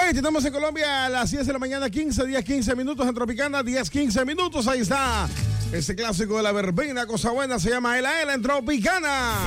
estamos en Colombia a las 10 de la mañana, 15 días, 15 minutos. En Tropicana, 10, 15 minutos. Ahí está ese clásico de la verbena, cosa buena, se llama Ela Ela en Tropicana.